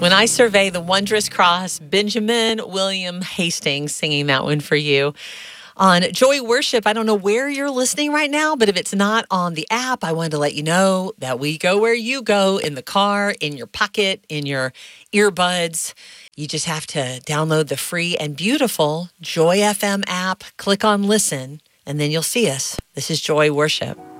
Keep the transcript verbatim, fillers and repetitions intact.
When I Survey the Wondrous Cross, Benjamin William Hastings singing that one for you. On Joy Worship, I don't know where you're listening right now, but if it's not on the app, I wanted to let you know that we go where you go, in the car, in your pocket, in your earbuds. You just have to download the free and beautiful Joy F M app, click on listen, and then you'll see us. This is Joy Worship.